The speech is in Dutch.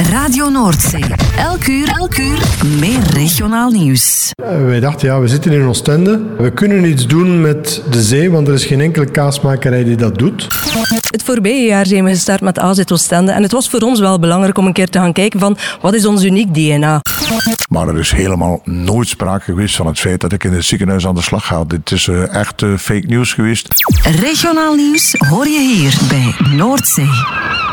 Radio Noordzee. Elk uur meer regionaal nieuws. Wij dachten, we zitten in Oostende. We kunnen iets doen met de zee, want er is geen enkele kaasmakerij die dat doet. Het voorbije jaar zijn we gestart met AZ Oostende. En het was voor ons wel belangrijk om een keer te gaan kijken van wat is ons uniek DNA. Maar er is helemaal nooit sprake geweest van het feit dat ik in het ziekenhuis aan de slag ga. Dit is echt fake news geweest. Regionaal nieuws hoor je hier bij Noordzee.